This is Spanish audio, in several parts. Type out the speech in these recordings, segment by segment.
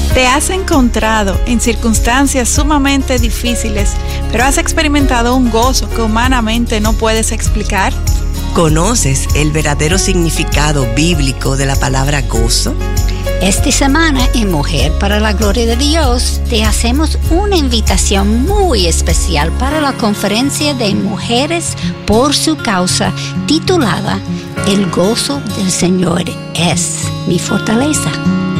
Te has encontrado en circunstancias sumamente difíciles, pero has experimentado un gozo que humanamente no puedes explicar. ¿Conoces el verdadero significado bíblico de la palabra gozo? Esta semana en Mujer para la Gloria de Dios te hacemos una invitación muy especial para la conferencia de Mujeres por su Causa titulada El gozo del Señor es mi fortaleza.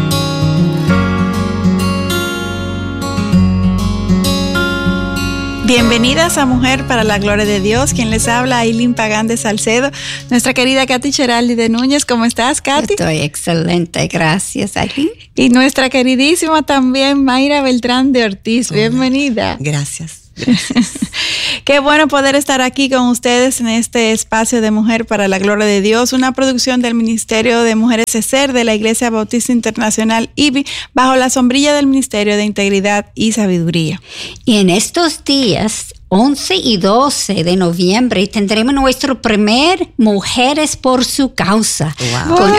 Bienvenidas a Mujer para la Gloria de Dios. Quien les habla, Ailín Pagán de Salcedo. Nuestra querida Katy Cheraldi de Núñez. ¿Cómo estás, Katy? Estoy excelente, gracias, Ailín. Y nuestra queridísima también, Mayra Beltrán de Ortiz. Bienvenida. Gracias. Qué bueno poder estar aquí con ustedes en este espacio de Mujer para la Gloria de Dios, una producción del Ministerio de Mujeres ESER de la Iglesia Bautista Internacional IBI, bajo la sombrilla del Ministerio de Integridad y Sabiduría. Y en estos días 11 y 12 de noviembre tendremos nuestro primer Mujeres por su Causa. Wow.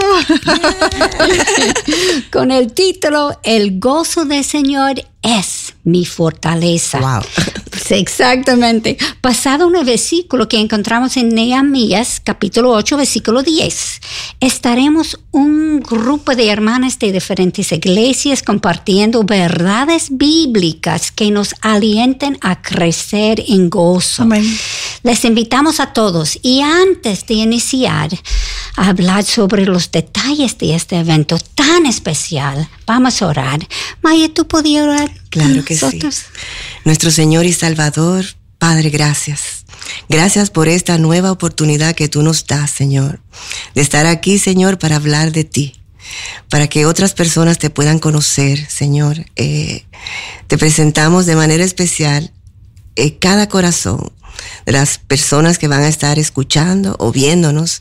Con el título El gozo del Señor es mi fortaleza. Wow. Sí, exactamente. Basado en el versículo que encontramos en Nehemías, capítulo 8, versículo 10. Estaremos un grupo de hermanas de diferentes iglesias compartiendo verdades bíblicas que nos alienten a crecer en gozo. Amén. Les invitamos a todos, y antes de iniciar a hablar sobre los detalles de este evento tan especial, vamos a orar. Maya, ¿tú podías orar? Claro que sí. Nuestro Señor y Salvador, Padre, gracias. Gracias por esta nueva oportunidad que tú nos das, Señor, de estar aquí, Señor, para hablar de ti, para que otras personas te puedan conocer, Señor. Te presentamos de manera especial cada corazón de las personas que van a estar escuchando o viéndonos,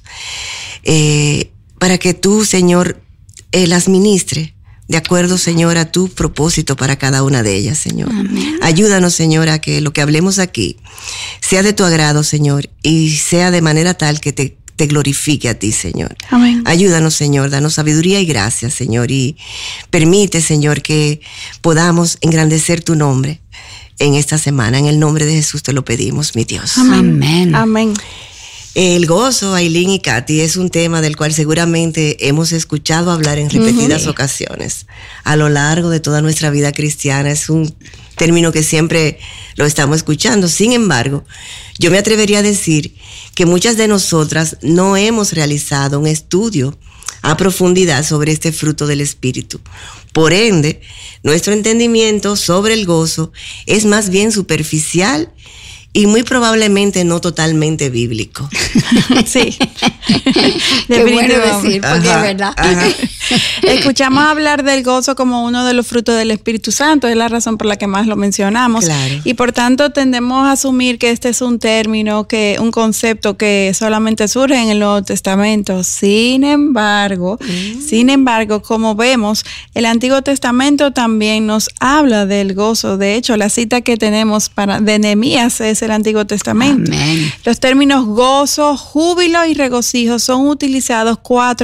para que tú, Señor, las ministre de acuerdo, Señor, a tu propósito para cada una de ellas, Señor. Amén. Ayúdanos, Señor, a que lo que hablemos aquí sea de tu agrado, Señor, y sea de manera tal que te glorifique a ti, Señor. Amén. Ayúdanos, Señor, danos sabiduría y gracia, Señor, y permite, Señor, que podamos engrandecer tu nombre en esta semana. En el nombre de Jesús te lo pedimos, mi Dios. Amén. Amén. El gozo, Ailín y Katy, es un tema del cual seguramente hemos escuchado hablar en repetidas ocasiones a lo largo de toda nuestra vida cristiana. Es un término que siempre lo estamos escuchando. Sin embargo, yo me atrevería a decir que muchas de nosotras no hemos realizado un estudio a profundidad sobre este fruto del Espíritu. Por ende, nuestro entendimiento sobre el gozo es más bien superficial y muy probablemente no totalmente bíblico. Sí. Qué bueno decir, porque es verdad. Escuchamos hablar del gozo como uno de los frutos del Espíritu Santo, es la razón por la que más lo mencionamos. Claro. Y por tanto tendemos a asumir que este es un término, un concepto que solamente surge en el Nuevo Testamento. Sin embargo, como vemos, el Antiguo Testamento también nos habla del gozo. De hecho, la cita que tenemos de Nehemías es el Antiguo Testamento. Amén. Los términos gozo, júbilo y regocijo son utilizados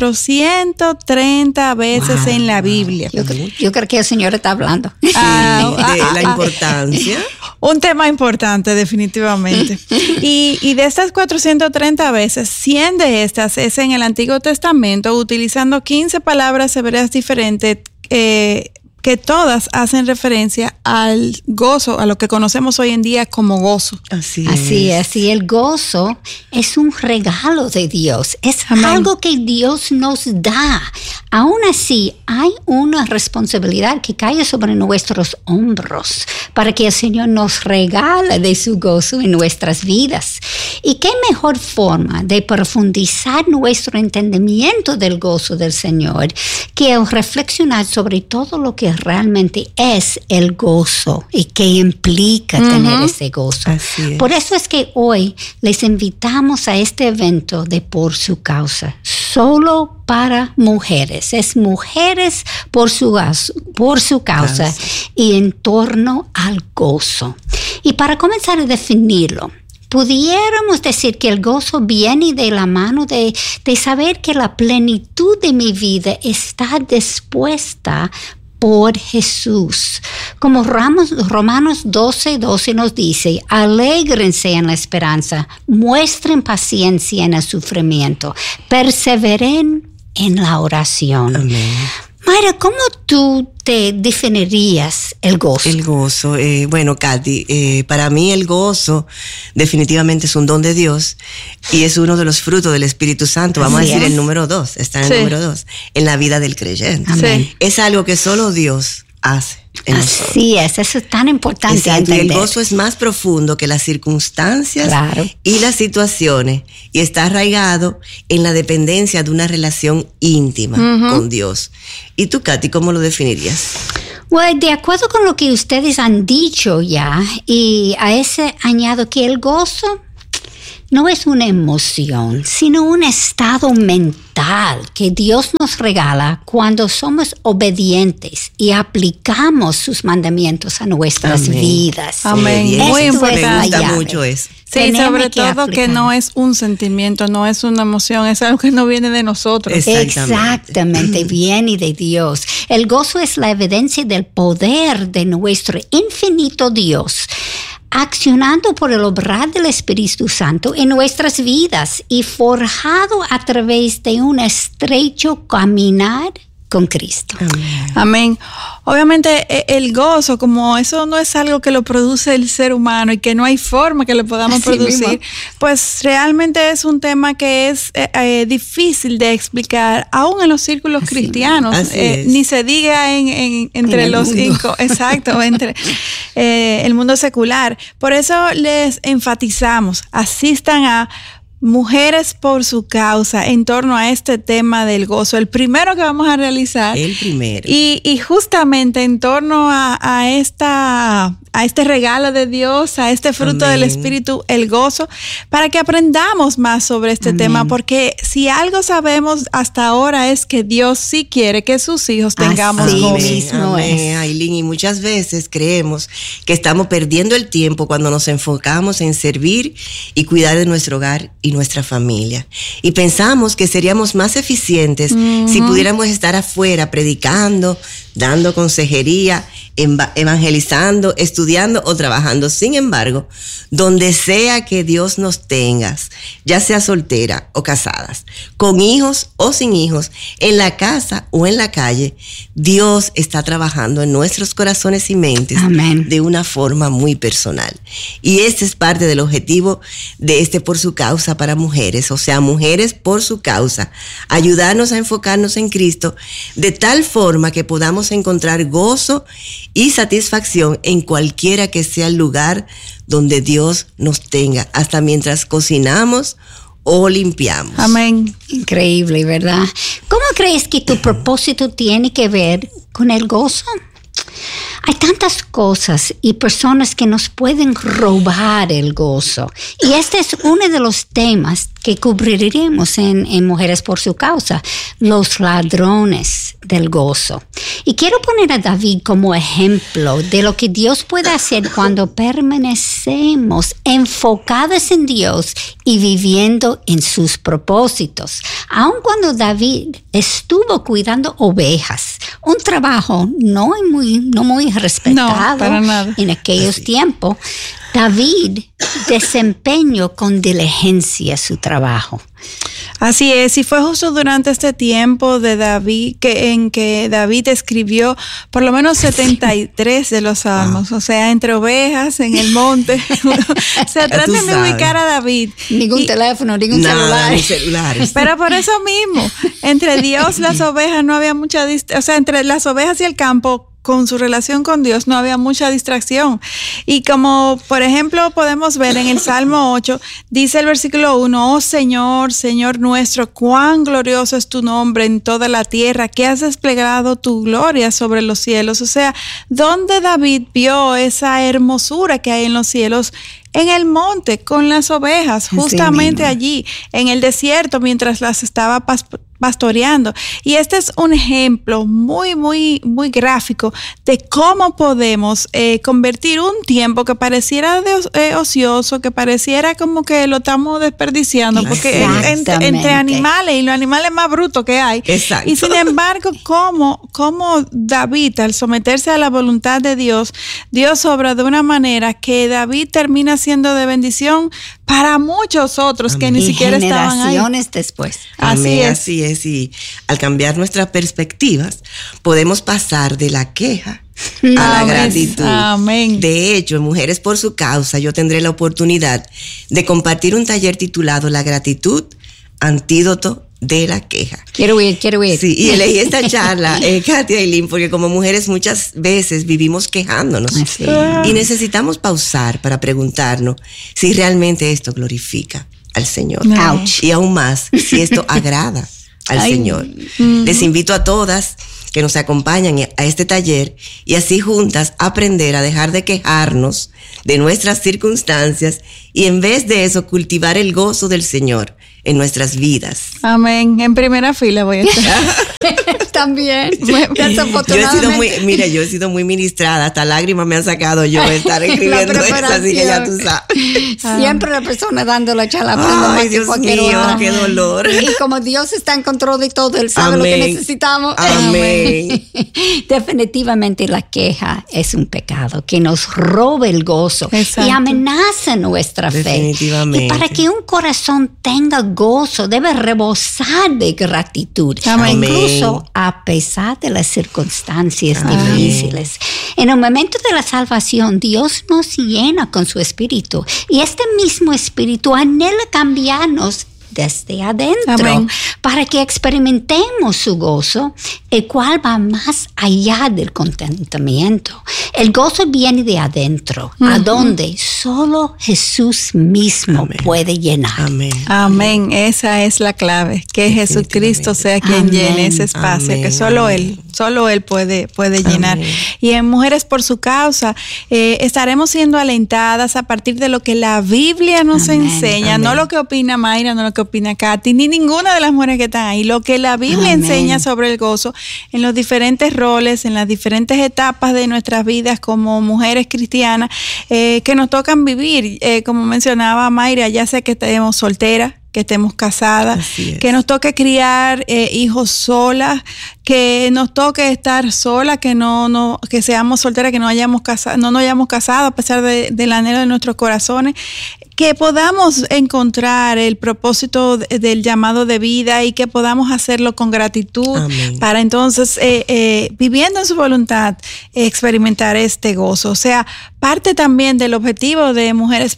430 veces en la Biblia. Yo creo que el Señor está hablando. De la importancia. Un tema importante, definitivamente. Y de estas 430 veces, 100 de estas es en el Antiguo Testamento, utilizando 15 palabras hebreas diferentes que todas hacen referencia al gozo, a lo que conocemos hoy en día como gozo. Así es. Y el gozo es un regalo de Dios. Es Amén. algo que Dios nos da. Aún así, hay una responsabilidad que cae sobre nuestros hombros para que el Señor nos regale de su gozo en nuestras vidas. ¿Y qué mejor forma de profundizar nuestro entendimiento del gozo del Señor que el reflexionar sobre todo lo que realmente es el gozo y qué implica tener ese gozo? Así es. Por eso es que hoy les invitamos a este evento de Por su Causa, solo para mujeres. Es mujeres por su causa y en torno al gozo. Y para comenzar a definirlo, pudiéramos decir que el gozo viene de la mano de saber que la plenitud de mi vida está dispuesta por Jesús. Como Romanos 12:12 nos dice, alégrense en la esperanza, muestren paciencia en el sufrimiento, perseveren en la oración. Amén. Mayra, ¿cómo tú te definirías el gozo? El gozo, bueno, Katy, para mí el gozo definitivamente es un don de Dios y es uno de los frutos del Espíritu Santo. Vamos a decir el número 2, está en el número 2, en la vida del creyente. Amén. Es algo que solo Dios hace. Así es, eso es tan importante. Exacto, y el gozo es más profundo que las circunstancias y las situaciones y está arraigado en la dependencia de una relación íntima con Dios. ¿Y tú, Katy, cómo lo definirías? Bueno, de acuerdo con lo que ustedes han dicho ya, y a ese añado que el gozo no es una emoción, sino un estado mental que Dios nos regala cuando somos obedientes y aplicamos sus mandamientos a nuestras vidas. Amén. Muy importante. Me gusta mucho eso. Sí, sobre todo que no es un sentimiento, no es una emoción, es algo que no viene de nosotros. Exactamente, viene de Dios. El gozo es la evidencia del poder de nuestro infinito Dios, accionando por el obrar del Espíritu Santo en nuestras vidas y forjado a través de un estrecho caminar con Cristo. Amén. Obviamente el gozo, como eso no es algo que lo produce el ser humano y que no hay forma que lo podamos producir, pues realmente es un tema que es difícil de explicar, aún en los círculos cristianos, ni se diga entre los cinco, entre el mundo secular. Por eso les enfatizamos, asistan a Mujeres por su causa en torno a este tema del gozo. El primero que vamos a realizar. El primero. Y justamente en torno a este regalo de Dios, a este fruto del Espíritu, el gozo, para que aprendamos más sobre este tema, porque si algo sabemos hasta ahora es que Dios sí quiere que sus hijos tengamos gozo. Amén, Aileen, y muchas veces creemos que estamos perdiendo el tiempo cuando nos enfocamos en servir y cuidar de nuestro hogar y nuestra familia. Y pensamos que seríamos más eficientes si pudiéramos estar afuera predicando, dando consejería, evangelizando, estudiando o trabajando. Sin embargo, donde sea que Dios nos tenga, ya sea soltera o casadas, con hijos o sin hijos, en la casa o en la calle, Dios está trabajando en nuestros corazones y mentes de una forma muy personal. Y este es parte del objetivo de Por su Causa para mujeres, o sea, Mujeres por su Causa, ayudarnos a enfocarnos en Cristo de tal forma que podamos encontrar gozo y satisfacción en cualquiera que sea el lugar donde Dios nos tenga, hasta mientras cocinamos o limpiamos. Amén. Increíble, ¿verdad? ¿Cómo crees que tu propósito tiene que ver con el gozo? Hay tantas cosas y personas que nos pueden robar el gozo. Y este es uno de los temas que cubriremos en Mujeres por su Causa, los ladrones del gozo. Y quiero poner a David como ejemplo de lo que Dios puede hacer cuando permanecemos enfocados en Dios y viviendo en sus propósitos. Aun cuando David estuvo cuidando ovejas, un trabajo no muy respetado para nada en aquellos tiempos, David desempeñó con diligencia su trabajo. Así es, y fue justo durante este tiempo de David en que David escribió por lo menos 73 de los salmos, o sea, entre ovejas, en el monte. O sea, traten de ubicar a David. Ningún teléfono, ningún celular. Pero por eso mismo, entre Dios, las ovejas, no había mucha distancia, o sea, entre las ovejas y el campo, con su relación con Dios no había mucha distracción. Y como por ejemplo podemos ver en el Salmo 8, dice el versículo 1, oh Señor, Señor nuestro, cuán glorioso es tu nombre en toda la tierra, que has desplegado tu gloria sobre los cielos. O sea, ¿dónde David vio esa hermosura que hay en los cielos? En el monte, con las ovejas, justamente allí, en el desierto, mientras las estaba pastoreando. Y este es un ejemplo muy, muy, muy gráfico de cómo podemos convertir un tiempo que pareciera ocioso, que pareciera como que lo estamos desperdiciando, porque entre animales, y los animales más brutos que hay. Exacto. Y sin embargo, como David, al someterse a la voluntad de Dios, Dios obra de una manera que David termina siendo de bendición para muchos otros que ni siquiera estaban ahí. Generaciones después. Así es. Y al cambiar nuestras perspectivas, podemos pasar de la queja a la gratitud. Amén. De hecho, en Mujeres por su Causa, yo tendré la oportunidad de compartir un taller titulado La gratitud, antídoto de la queja. Quiero ir. Sí, y elegí esta charla, Katia y Lynn, porque como mujeres muchas veces vivimos quejándonos y necesitamos pausar para preguntarnos si realmente esto glorifica al Señor. Ouch. Y aún más, si esto agrada al Señor. Les invito a todas que nos acompañan a este taller y así juntas aprender a dejar de quejarnos de nuestras circunstancias y en vez de eso cultivar el gozo del Señor en nuestras vidas. Amén. En primera fila voy a estar. También. Yo he sido muy ministrada, hasta lágrimas me han sacado yo de estar escribiendo esto, así que ya tú sabes. Siempre la persona dando la charla. Ay, Dios mío, qué dolor. Y como Dios está en control de todo, Él sabe lo que necesitamos. Amén. Definitivamente la queja es un pecado que nos roba el gozo. Exacto. Y amenaza nuestra fe. Definitivamente. Y para que un corazón tenga gozo, debe rebosar de gratitud. Amén. Incluso a pesar de las circunstancias difíciles. En el momento de la salvación, Dios nos llena con su Espíritu. Y este mismo Espíritu anhela cambiarnos desde adentro. Amén. Para que experimentemos su gozo, el cual va más allá del contentamiento. El gozo viene de adentro, a donde solo Jesús mismo puede llenar. Amén. Esa es la clave, que Jesucristo sea quien llene ese espacio, que solo Él puede llenar. Y en Mujeres por su Causa estaremos siendo alentadas a partir de lo que la Biblia nos enseña, no lo que opina Mayra, no lo que opina Katy, ni ninguna de las mujeres que están ahí, lo que la Biblia enseña sobre el gozo en los diferentes roles, en las diferentes etapas de nuestras vidas como mujeres cristianas que nos tocan vivir, como mencionaba Mayra, ya sea que estemos solteras, que estemos casadas, que nos toque criar hijos solas, que nos toque estar solas, que seamos solteras, que no nos hayamos casado a pesar del anhelo de nuestros corazones, que podamos encontrar el propósito del llamado de vida y que podamos hacerlo con gratitud. Amén. Para entonces, viviendo en su voluntad, experimentar este gozo. O sea, parte también del objetivo de Mujeres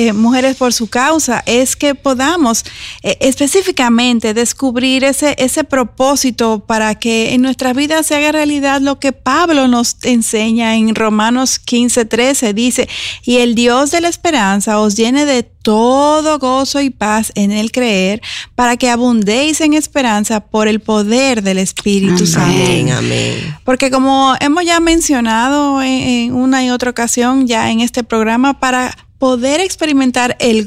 por su Causa es que podamos específicamente descubrir ese propósito para que en nuestras vidas se haga realidad lo que Pablo nos enseña en Romanos 15:13. Dice, y el Dios de la esperanza os llene de todo gozo y paz en el creer, para que abundéis en esperanza por el poder del Espíritu Santo. Amén. Porque como hemos ya mencionado en una y otra ocasión ya en este programa, para poder experimentar ese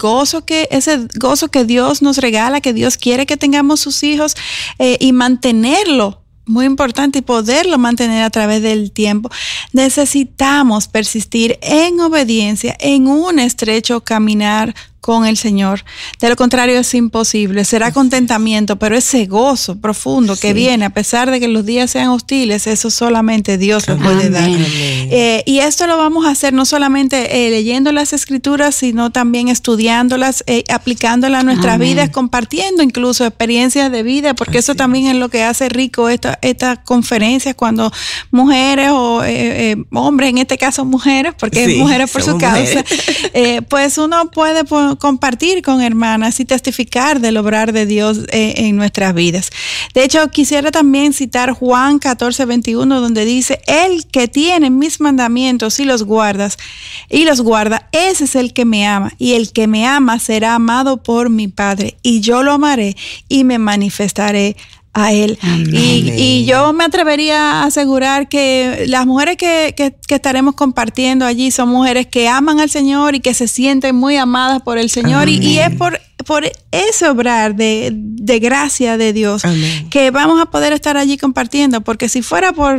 gozo que Dios nos regala, que Dios quiere que tengamos sus hijos y mantenerlo, muy importante, y poderlo mantener a través del tiempo, necesitamos persistir en obediencia, en un estrecho caminar con el Señor. De lo contrario es imposible. Será contentamiento, pero ese gozo profundo que viene a pesar de que los días sean hostiles, eso solamente Dios lo puede dar. Y esto lo vamos a hacer no solamente leyendo las Escrituras, sino también estudiándolas, aplicándolas a nuestras vidas, compartiendo incluso experiencias de vida, porque eso también es lo que hace rico estas conferencias, cuando mujeres o hombres, en este caso mujeres, porque es Mujeres por su Causa, pues uno puede compartir con hermanas y testificar del obrar de Dios en nuestras vidas. De hecho, quisiera también citar Juan 14:21, donde dice, el que tiene mis mandamientos y los guarda, ese es el que me ama, y el que me ama será amado por mi Padre, y yo lo amaré y me manifestaré a Él. Y yo me atrevería a asegurar que las mujeres que estaremos compartiendo allí son mujeres que aman al Señor y que se sienten muy amadas por el Señor, y es por por ese obrar de gracia de Dios, amén, que vamos a poder estar allí compartiendo, porque si fuera por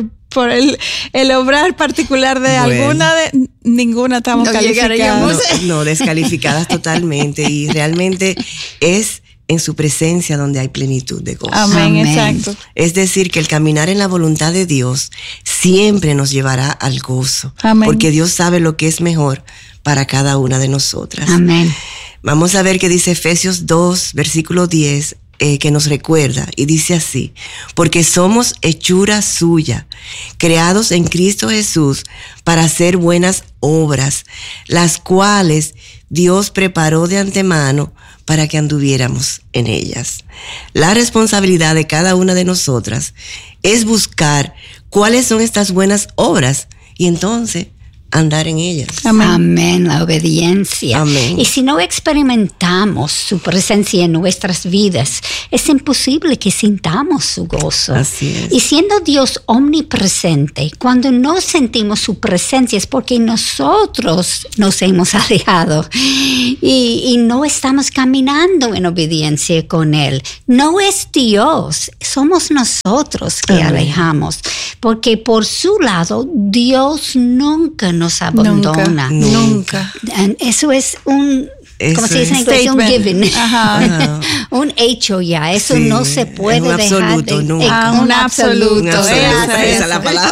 el obrar particular de alguna, ninguna estamos calificadas. No, descalificadas totalmente, y realmente es en su presencia donde hay plenitud de gozo. Amén, exacto. Es decir, que el caminar en la voluntad de Dios siempre nos llevará al gozo. Amén. Porque Dios sabe lo que es mejor para cada una de nosotras. Amén. Vamos a ver qué dice Efesios 2, versículo 10, que nos recuerda, y dice así: porque somos hechura suya, creados en Cristo Jesús para hacer buenas obras, las cuales Dios preparó de antemano para que anduviéramos en ellas. La responsabilidad de cada una de nosotras es buscar cuáles son estas buenas obras y entonces andar en ellas. Amén. Amén, la obediencia. Amén. Y si no experimentamos su presencia en nuestras vidas, es imposible que sintamos su gozo. Así es. Y siendo Dios omnipresente, cuando no sentimos su presencia es porque nosotros nos hemos alejado y no estamos caminando en obediencia con Él. No es Dios, somos nosotros que alejamos, porque por su lado Dios nunca nos abandona. Nunca. Eso es un... ¿Cómo se dice en inglés? Un given. Ajá. Un hecho ya. Eso Sí, no se puede es un dejar. absoluto, nunca. Un absoluto. Esa es la palabra.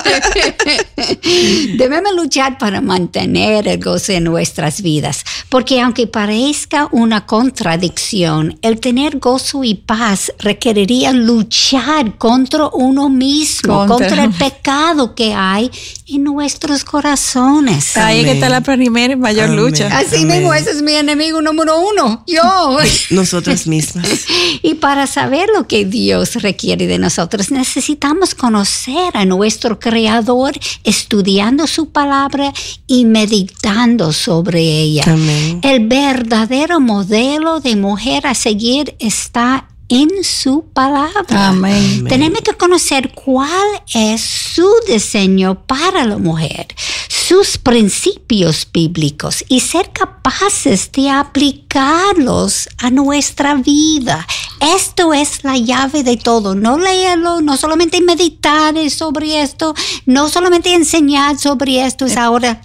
Debemos luchar para mantener el gozo en nuestras vidas, porque aunque parezca una contradicción, el tener gozo y paz requeriría luchar contra uno mismo, contra el pecado que hay en nuestros corazones. Ahí es que está la primera y mayor Amén. lucha. Así Amén. mismo, ese es mi enemigo número uno, yo. Nosotras mismas. Y para saber lo que Dios requiere de nosotros, necesitamos conocer a nuestro Creador, estudiando su palabra y meditando sobre ella. Amén. El verdadero modelo de mujer a seguir está en su palabra. Amén. Tenemos que conocer cuál es su diseño para la mujer, sus principios bíblicos y ser capaces de aplicarlos a nuestra vida. Esto es la llave de todo. No leerlo, no solamente meditar sobre esto, no solamente enseñar sobre esto, es ahora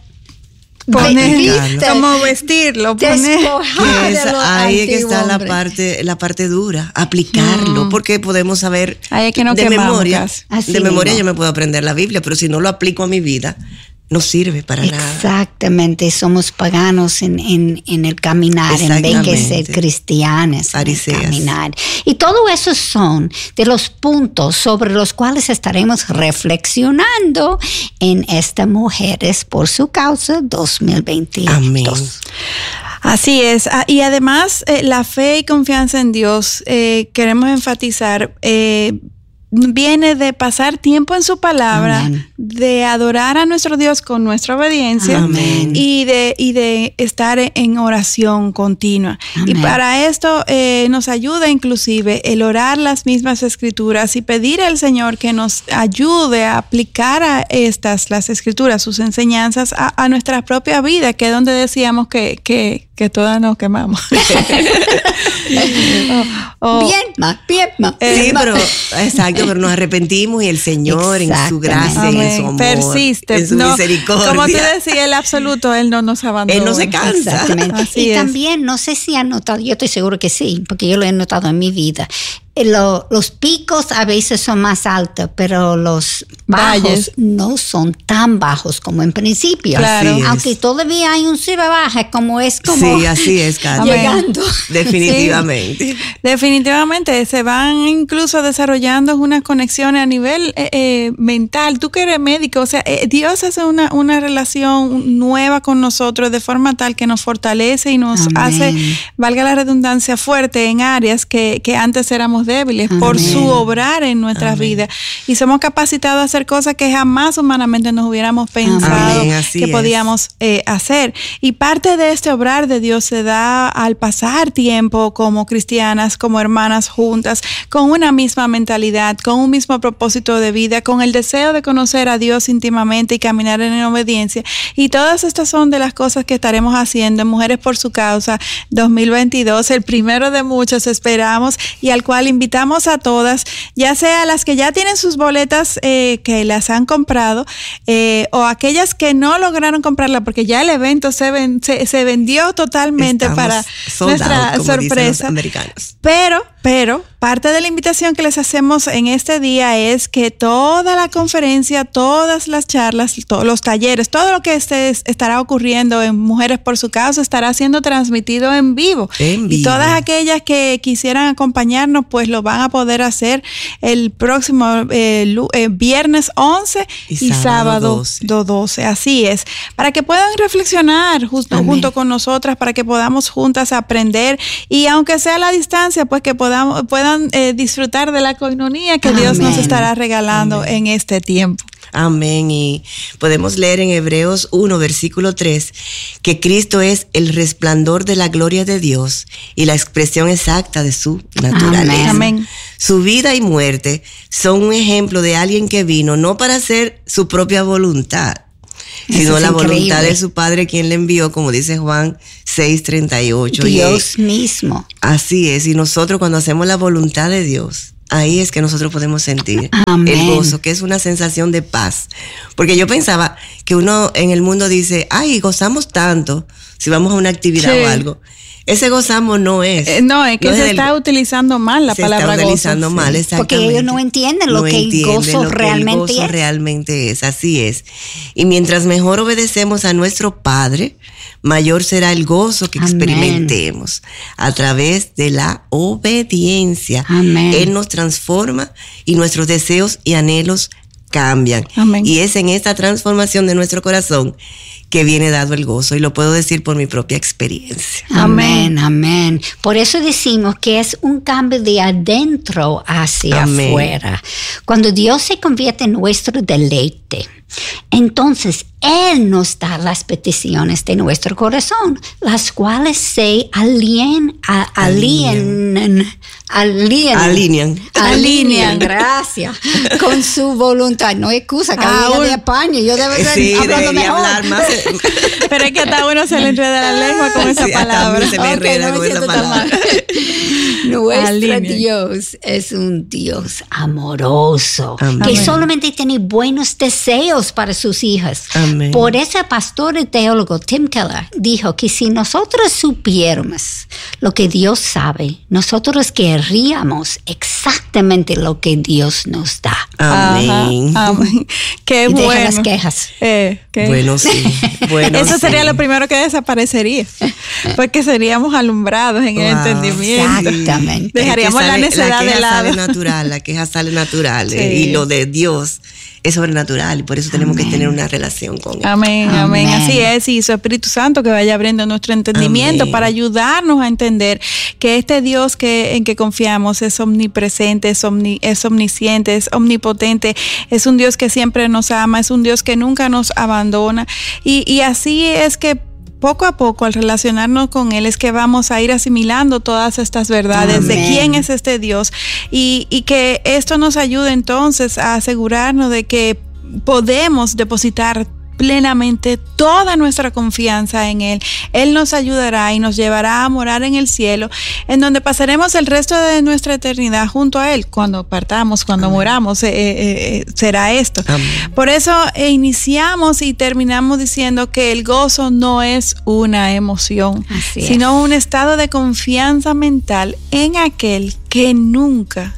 Como vestirlo, despojar de lo Ahí es que está antiguo. la parte dura, aplicarlo, porque podemos saber Ahí es que no de quemamos memoria. casi. Así De memoria mismo. yo me puedo aprender la Biblia, pero si no lo aplico a mi vida, no sirve para nada. Exactamente, somos paganos en el caminar, en vez de Exactamente. ser cristianos en el Fariseas. caminar. Y todo eso son de los puntos sobre los cuales estaremos reflexionando en esta Mujeres por su Causa 2022. Amén. Así es. Y además, la fe y confianza en Dios, queremos enfatizar, viene de pasar tiempo en su palabra, Amén. de adorar a nuestro Dios con nuestra obediencia Amén. y de estar en oración continua. Amén. Y para esto nos ayuda inclusive el orar las mismas escrituras y pedir al Señor que nos ayude a aplicar a las escrituras, sus enseñanzas a nuestra propia vida, que es donde decíamos que todas nos quemamos. Bien más. Sí, pero exacto, pero nos arrepentimos y el Señor en su gracia, Amén. en su amor, Persiste, en su misericordia. Como tú decías, el absoluto, Él no nos abandona. Él no se cansa. Exactamente. Así Y es. también, no sé si han notado, yo estoy seguro que sí, porque yo lo he notado en mi vida. Los picos a veces son más altos, pero los bajos Valles. no son tan bajos como en principio. Claro. Así es. Aunque todavía hay un sube baja, como es como Sí, así es, Katy. llegando. Definitivamente. Definitivamente, se van incluso desarrollando unas conexiones a nivel mental. Tú que eres médico, o sea, Dios hace una relación nueva con nosotros de forma tal que nos fortalece y nos Amén. hace, valga la redundancia, fuerte en áreas que antes éramos débiles, por su obrar en nuestras vidas. Y somos capacitados a hacer cosas que jamás humanamente nos hubiéramos pensado que podíamos hacer. Y parte de este obrar de Dios se da al pasar tiempo como cristianas, como hermanas juntas, con una misma mentalidad, con un mismo propósito de vida, con el deseo de conocer a Dios íntimamente y caminar en obediencia. Y todas estas son de las cosas que estaremos haciendo en Mujeres por su Causa 2022, el primero de muchos esperamos, y al cual invitamos a todas, ya sea las que ya tienen sus boletas que las han comprado, o aquellas que no lograron comprarla porque ya el evento se vendió totalmente. Estamos para nuestra sorpresa. Dicen los americanos. Pero parte de la invitación que les hacemos en este día es que toda la conferencia, todas las charlas, todos los talleres, todo lo que estará ocurriendo en Mujeres por su Causa estará siendo transmitido en vivo. Y todas aquellas que quisieran acompañarnos, pues lo van a poder hacer el próximo viernes 11 y sábado 12. Así es. Para que puedan reflexionar junto con nosotras, para que podamos juntas aprender, y aunque sea a la distancia, pues que puedan disfrutar de la coinonía que Dios nos estará regalando en este tiempo. Amén. Y podemos leer en Hebreos 1, versículo 3, que Cristo es el resplandor de la gloria de Dios y la expresión exacta de su naturaleza. Amén. Su vida y muerte son un ejemplo de alguien que vino no para hacer su propia voluntad, sino la voluntad de su Padre quien le envió, como dice Juan 6:38. Dios mismo. Así es, y nosotros cuando hacemos la voluntad de Dios, ahí es que nosotros podemos sentir el gozo, que es una sensación de paz. Porque yo pensaba que uno en el mundo dice, ay, gozamos tanto si vamos a una actividad o algo. Ese gozamos no es. Es que se está utilizando mal la palabra gozo. Se está utilizando mal, exactamente. Porque ellos no entienden lo que el gozo realmente es. Así es. Y mientras mejor obedecemos a nuestro Padre, mayor será el gozo que experimentemos a través de la obediencia. Amén. Él nos transforma y nuestros deseos y anhelos cambian. Amén. Y es en esta transformación de nuestro corazón que viene dado el gozo, y lo puedo decir por mi propia experiencia. Amén. Por eso decimos que es un cambio de adentro hacia afuera. Cuando Dios se convierte en nuestro deleite, entonces Él nos da las peticiones de nuestro corazón, las cuales se alinean, gracias, con su voluntad. No es excusa, que de España, yo debería hablar más. Pero es que hasta uno se le enreda la lengua con esa palabra. Se me enreda con esa palabra. Nuestro Dios es un Dios amoroso, Amén. que solamente tiene buenos deseos para sus hijas. Amén. Por eso el pastor y teólogo Tim Keller dijo que si nosotros supiéramos lo que Dios sabe, nosotros querríamos exactamente lo que Dios nos da. Amén. Amén. Qué y bueno. Deja las quejas. Bueno, sí. Eso sería lo primero que desaparecería, porque seríamos alumbrados en el entendimiento. Exactamente. Dejaríamos la necedad de lado. La queja sale natural. Sí. Y lo de Dios es sobrenatural, y por eso tenemos que tener una relación con Él. Amén. Así es, y su Espíritu Santo que vaya abriendo nuestro entendimiento para ayudarnos a entender que este Dios en que confiamos es omnipresente, es omnisciente, es omnipotente, es un Dios que siempre nos ama, es un Dios que nunca nos abandona, y así es que poco a poco, al relacionarnos con Él, es que vamos a ir asimilando todas estas verdades de quién es este Dios, y que esto nos ayude entonces a asegurarnos de que podemos depositar plenamente toda nuestra confianza en Él. Él nos ayudará y nos llevará a morar en el cielo, en donde pasaremos el resto de nuestra eternidad junto a Él. Cuando partamos, cuando moramos, será esto. Amén. Por eso iniciamos y terminamos diciendo que el gozo no es una emoción, sino un estado de confianza mental en aquel que nunca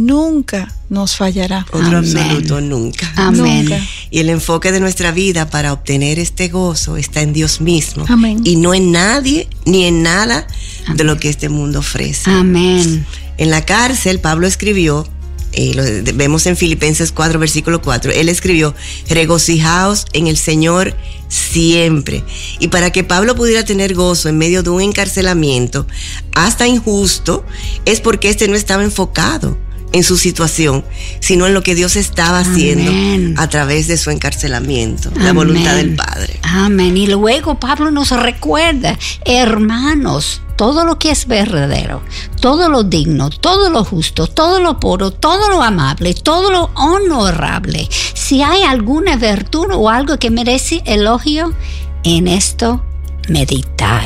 nos fallará. Otro absoluto, nunca. Amén. Nunca. Y el enfoque de nuestra vida para obtener este gozo está en Dios mismo. Amén. Y no en nadie ni en nada de lo que este mundo ofrece. Amén. En la cárcel, Pablo escribió vemos en Filipenses 4, versículo 4, él escribió: regocijaos en el Señor siempre. Y para que Pablo pudiera tener gozo en medio de un encarcelamiento, hasta injusto, es porque este no estaba enfocado en su situación, sino en lo que Dios estaba haciendo a través de su encarcelamiento, la voluntad del Padre. Amén. Y luego Pablo nos recuerda: hermanos, todo lo que es verdadero, todo lo digno, todo lo justo, todo lo puro, todo lo amable, todo lo honorable, si hay alguna virtud o algo que merece elogio, en esto meditad.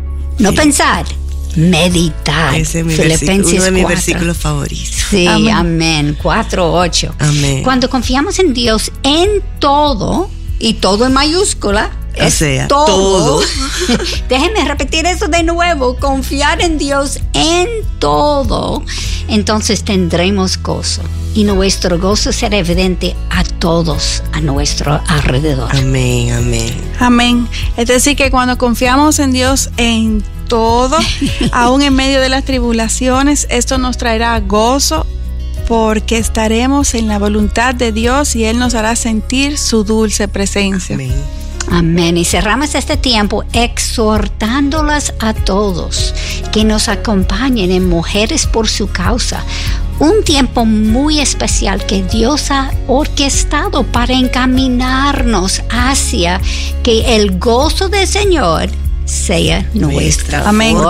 No pensar, meditar. Ese es Filipenses uno de mis 4. versículos favoritos. Sí, amén. 4:8. Amén. Cuando confiamos en Dios en todo, y todo en mayúscula, o sea, todo. Déjenme repetir eso de nuevo: confiar en Dios en todo, entonces tendremos gozo, y nuestro gozo será evidente a todos a nuestro alrededor. Amén, amén. Amén. Es decir, que cuando confiamos en Dios en todo, aún en medio de las tribulaciones, esto nos traerá gozo, porque estaremos en la voluntad de Dios y Él nos hará sentir su dulce presencia. Amén. Amén. Y cerramos este tiempo exhortándolas a todos que nos acompañen en Mujeres por su Causa. Un tiempo muy especial que Dios ha orquestado para encaminarnos hacia que el gozo del Señor sea nuestra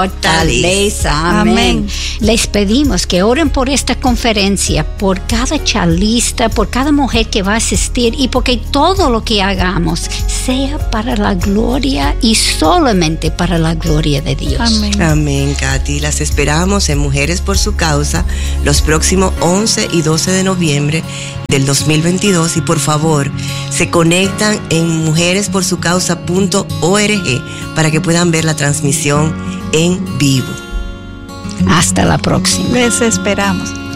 fortaleza. Amén. Les pedimos que oren por esta conferencia, por cada charlista, por cada mujer que va a asistir, y porque todo lo que hagamos sea para la gloria y solamente para la gloria de Dios. Amén. Amén, Katy. Las esperamos en Mujeres por su Causa los próximos 11 y 12 de noviembre del 2022, y por favor se conectan en mujeresporsucausa.org para que puedan ver la transmisión en vivo. Hasta la próxima. Les esperamos.